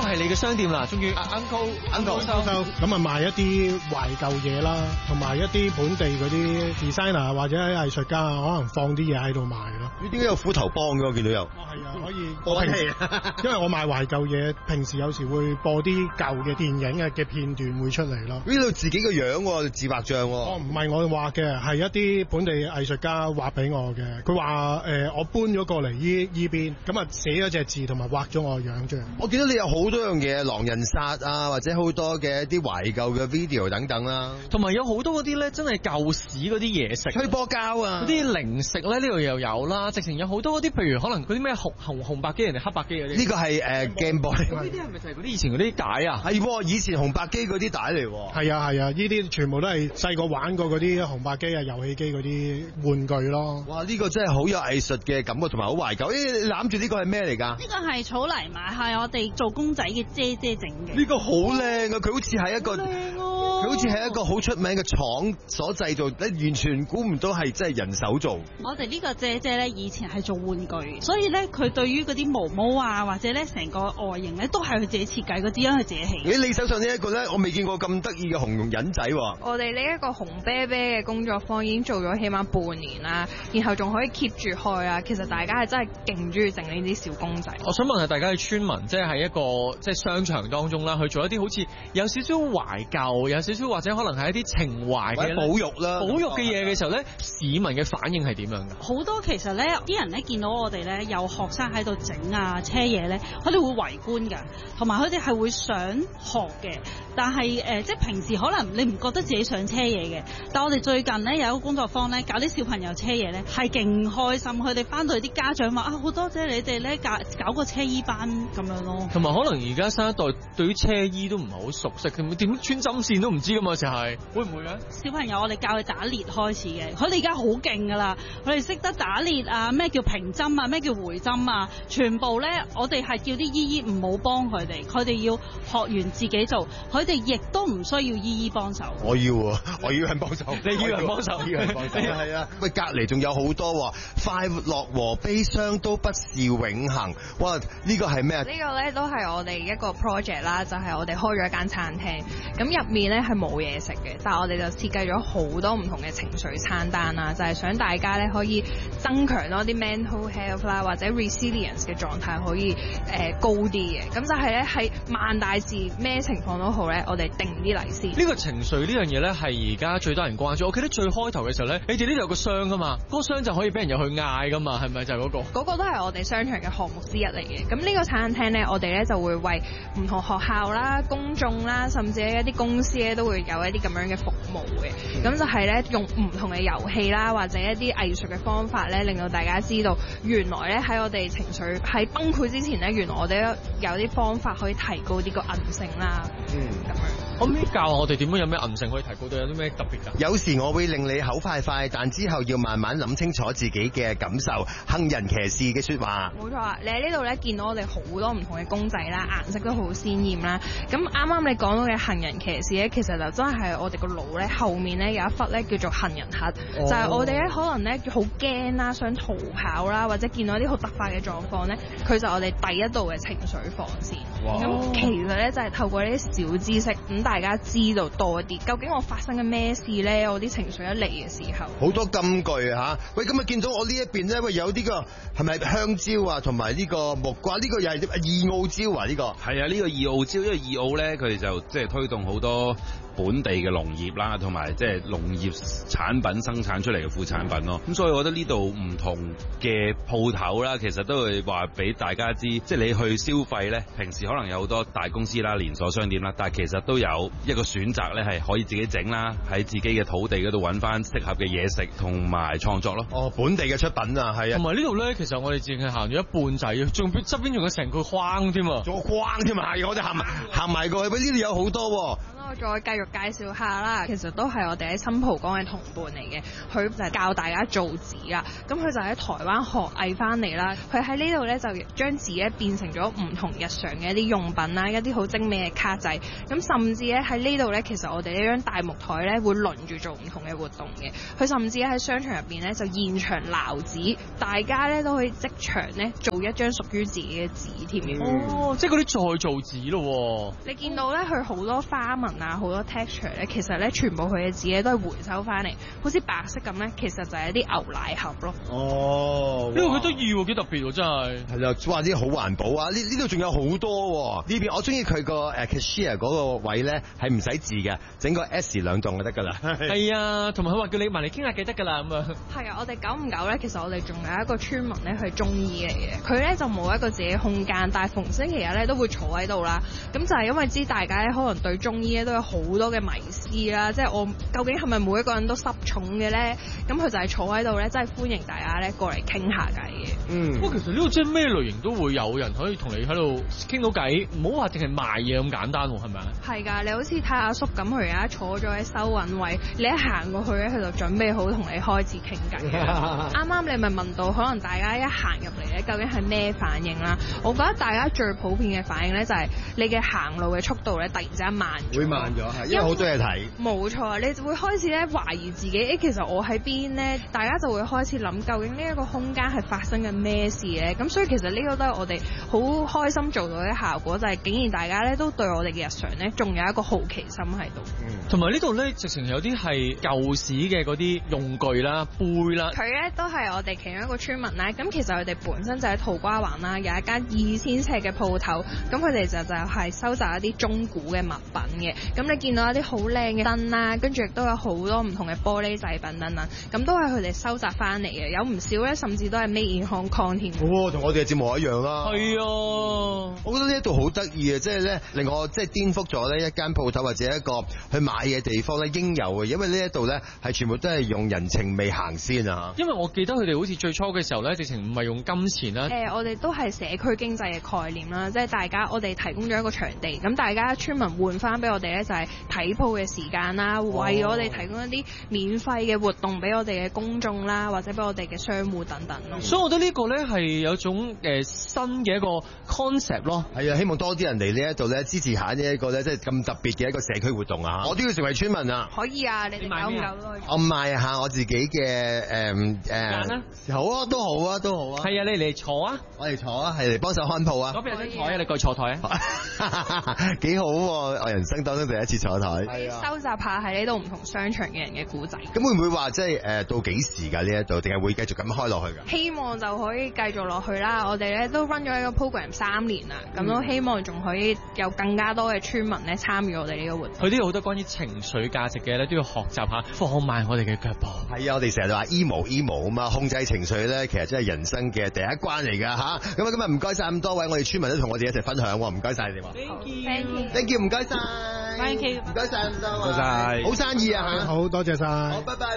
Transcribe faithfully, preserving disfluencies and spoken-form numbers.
係你嘅商店啦，終於 Uncle Uncle 收收咁啊，賣一啲懷舊嘢啦，同埋一啲本地嗰啲 designer 或者藝術家啊，可能放啲嘢喺度賣咯。 你點解有斧頭幫嘅？我見到有。 哦，係啊，可以播戲，因為我賣懷舊嘢，平時有時會播啲舊嘅電影嘅嘅片段會出嚟咯。 呢度自己個樣喎，自畫像喎。 哦，唔係我畫嘅，係一啲本地藝術家畫俾我嘅。佢話誒，我搬咗過嚟依依邊，咁啊寫咗隻字同埋畫咗我個樣出嚟。 我見到你有好多樣嘢，狼人殺啊，或者好多嘅一啲懷舊嘅 video 等等啦。 同埋有好多嗰啲咧，真係舊時嗰啲嘢食， 吹波膠啊， 嗰啲零食咧，呢度又有啦。直情有好多嗰啲，譬如可能嗰啲咩紅紅紅白機，人哋黑白機嗰啲。 呢個係誒 Game Boy。 呢啲係咪就係嗰啲以前嗰啲帶啊？ 係，以前紅白機嗰啲帶嚟。 係啊係啊，呢啲全部都係細個玩過嗰啲紅白機啊、遊戲機嗰啲玩具咯。 哇！呢個真係好有藝術嘅感覺，同埋好懷舊。誒，攬住呢個係咩嚟㗎？ 呢個係草泥馬，係我哋做公仔嘅姐姐整嘅。 呢個好靚啊！佢好似係一個，佢好似係一個好出名嘅廠所製造，你完全估唔到係真係人手做。 我哋呢個姐姐咧，以前係做玩具，所以咧佢對於嗰啲毛毛啊，或者咧成個外形咧，都係佢自己設計，嗰啲樣佢自己起。 咦，你手上呢一個咧，我未見過咁得意嘅紅人仔喎。 我哋呢一個紅啤啤嘅工作坊已經做咗起碼半年啦，然後仲可以 keep 住開啊！其實大家係真係勁中意整呢啲小公仔。 我想問下大家嘅村民，即係喺一個即係商場當中啦，去做一啲好似有少少懷舊，有少少或者可能係一啲情懷嘅保育啦， 保育嘅嘢嘅時候咧，市民嘅反應係點樣㗎？ 好多其實咧，啲人咧見到我哋咧有學生喺度整啊車嘢咧，佢哋會圍觀㗎，同埋佢哋係會想學嘅。但係誒、呃，即係平時可能你唔覺得自己想車嘢嘅，但我哋最近咧有一個工作坊咧，搞啲小朋友車嘢咧，係勁開心。佢哋翻到去啲家長話啊，好多謝你哋咧搞搞個車衣班咁樣咯。 同埋可能而家新一代對於車衣都唔係好熟悉，點點穿針線都唔知㗎嘛，就係會唔會咧？ 小朋友我哋教佢打裂開始嘅，佢哋而家好勁㗎啦，佢哋識得打裂啊，咩叫平針啊，咩叫回針啊，全部咧我哋係叫啲姨姨唔好幫佢哋，佢哋要學完自己做，佢哋亦都唔需要姨姨幫手。 我要啊，我要人幫手， 你要人幫手， 要人幫手，係啊！喂，隔離仲有好多喎，快樂和悲傷都不是永恆。哇！呢個係咩啊？ 呢個咧都係我哋一個 project 啦，就係我哋開咗一間餐廳，咁入面咧係冇嘢食嘅，但係我哋就設計咗好多唔同嘅情緒餐單啦，就係想大家咧可以增強多啲 mental health 啦，或者 resilience 嘅狀態可以誒高啲嘅。咁就係咧喺萬大事咩情況都好咧，我哋定啲嚟先。 呢個情緒呢樣嘢咧係而家最多人關注。我記得最開頭嘅時候咧，你哋呢度有個箱噶嘛，嗰個箱就可以俾人入去嗌噶嘛，係咪就係嗰個？ 嗰個都係我哋商場嘅項目之一嚟嘅。咁呢個餐廳咧，我哋咧就會為唔同學校啦、公眾啦，甚至係一啲公司咧，都會有一啲咁樣嘅服務嘅。咁就係咧用唔同嘅遊戲啦，或者一啲藝術嘅方法咧，令到大家知道原來咧喺我哋情緒喺崩潰之前咧，原來我哋有啲方法可以提高呢個韌性啦。嗯，咁樣。 可唔可以教我哋點樣有咩韌性可以提高到？有啲咩特別㗎？ 有時我會令你口快快，但之後要慢慢諗清楚自己嘅感受。行人騎士嘅説話。 冇錯啊！你喺呢度咧見到我哋好多唔同嘅公仔啦，顏色都好鮮豔啦。咁啱啱你講到嘅行人騎士咧，其實就真係我哋個腦咧後面咧有一忽咧叫做行人核，哦、就係我哋咧可能咧好驚啦，想逃跑啦，或者見到一啲好突發嘅狀況咧，佢就係我哋第一度嘅情緒防線。咁其實咧就係透過呢啲小知識，咁大家知道多啲，究竟我發生嘅咩事咧？我啲情緒一嚟嘅時候， 好多金句嚇。喂，咁啊見到我呢一邊咧，喂有啲個係咪香蕉啊，同埋呢個木瓜？呢、呢個又係二澳蕉啊？呢、呢個係啊，呢、呢個二澳蕉，因為二澳咧佢哋就即係推動好多本地嘅農業啦，同埋即係農業產品生產出嚟嘅副產品咯。咁所以我覺得呢度唔同嘅鋪頭啦，其實都會話俾大家知，即係你去消費咧，平時可能有好多大公司啦、連鎖商店啦，但係其實都有一個選擇咧，係可以自己整啦，喺自己嘅土地嗰度揾翻適合嘅嘢食同埋創作咯。 哦，本地嘅出品啊，係啊。 同埋呢度咧，其實我哋淨係行咗一半仔，仲側邊仲有成個框添啊， 仲有框添啊，係我哋行埋行埋過去，喂呢度有好多喎。 我再繼續介紹下啦，其實都係我哋喺新蒲崗嘅同伴嚟嘅，佢就係教大家做紙啊。咁佢就喺台灣學藝翻嚟啦。佢喺呢度咧就將紙咧變成咗唔同日常嘅一啲用品啦，一啲好精美嘅卡仔。咁甚至咧喺呢度咧，其實我哋呢張大木台咧會輪住做唔同嘅活動嘅。佢甚至喺商場入邊咧就現場撈紙，大家咧都可以即場咧做一張屬於自己嘅紙添嘅。 哦，即係嗰啲再造紙咯。 你見到咧佢好多花紋啊，好多 texture 咧，其實咧全部佢嘅紙咧都係回收翻嚟，好似白色咁咧，其實就係一啲牛奶盒咯。 哦， 呢個幾得意喎，幾特別喎，真係。 係啦，哇！啲好環保啊！呢呢度仲有好多喎。呢邊我中意佢個誒 cashier 嗰個位咧係唔使字嘅，整個 S 兩棟就得㗎啦。 係啊，同埋佢話叫你埋嚟傾下記得㗎啦咁啊。 係啊，我哋久唔久咧，其實我哋仲有一個村民咧，佢係中醫嚟嘅，佢咧就冇一個自己空間，但係逢星期日咧都會坐喺度啦。咁就係因為知大家咧可能對中醫咧都有好多嘅迷思啦，即係我究竟係咪每一個人都濕重嘅咧？咁佢就係坐喺度咧，真係歡迎大家咧過嚟傾下偈嘅。 嗯， 不過其實呢度即係咩類型都會有人可以同你喺度傾到偈，唔好話淨係賣嘢咁簡單喎，係咪啊？ 係㗎，你好似睇阿叔咁，佢而家坐咗喺收銀位，你一行過去咧，佢就準備好同你開始傾偈嘅。啱啱你咪問到，可能大家一行入嚟咧，究竟係咩反應啦？我覺得大家最普遍嘅反應咧，就係你嘅行路嘅速度咧，突然之間慢咗。 會慢咗，係因為好多嘢睇。 冇錯，你就會開始咧懷疑自己，誒、欸、其實我喺邊咧？大家就會開始諗，究竟呢一個空間係發生緊咩事咧？咁所以其實呢個都係我哋好開心做到嘅效果，就係、是、竟然大家咧都對我哋嘅日常咧，仲有一個好奇心喺度。 同埋呢度咧，直情有啲係舊時嘅嗰啲用具啦、杯啦。 佢咧都係我哋其中一個村民啦。咁其實佢哋本身就喺土瓜灣啦，有一間二千尺嘅鋪頭。咁佢哋就就係收集一啲中古嘅物品嘅。咁你見到一啲好靚嘅燈啦，跟住亦都有好多唔同嘅玻璃製品等等。咁都係佢哋收集翻嚟嘅，有唔少咧，甚至都係 made in Hong Kong 添。 哦，同我哋嘅節目一樣啦。 係啊， 我覺得呢一度好得意啊，即係咧令我即係顛覆咗呢一間鋪頭或者一個去買嘅地方咧應有嘅，因為呢一度咧係全部都係用人情味行先啊。 因為我記得佢哋好似最初嘅時候咧，直情唔係用金錢啦。 誒、呃，我哋都係社區經濟嘅概念啦，即係大家我哋提供咗一個場地，咁大家村民換翻俾我哋咧就係睇鋪嘅時間啦，為我哋提供一啲免費嘅活動俾我哋嘅公眾啦，或者俾我哋嘅商戶等等咯。 所以我覺得呢個咧係有種誒、呃、新嘅一個 concept 咯。 係啊，希望多啲人嚟呢一度咧支持下呢一個咧即係咁特別嘅一個社區活動啊！我都要成為村民啊！ 可以啊，你哋久唔久都可以。 我賣下我自己嘅誒誒，好啊，都好啊，都好啊。 係啊，你嚟坐啊！ 我嚟坐啊，係嚟幫手看鋪啊！ 嗰邊有張台啊，你過去坐台啊！ 幾好喎！我人生當中第一次坐台。係啊。 收集下喺呢度唔同商場嘅人嘅故仔。 咁會唔會話即係誒到幾時㗎呢一度？定係會繼續咁開落去㗎？ 希望就可以繼續落去啦！我哋咧都 run 咗一個 program 三年啦，咁、嗯、都希望仲可以有更加多嘅村民咧參與我哋呢個活動。 佢都有好多關於情緒價值嘅咧，都要學習下放慢我哋嘅腳步。 係啊，我哋成日都話 emo emo 啊嘛，控制情緒咧，其實真係人生嘅第一關嚟㗎吓。咁啊，今日唔該晒咁多位我哋村民都同我哋一齊分享喎，唔該晒你哋話。 Thank you，Thank you，唔該晒。 Thank you， 唔該晒咁多。 唔該晒。 好生意啊嚇。 好多謝晒。 好，拜拜。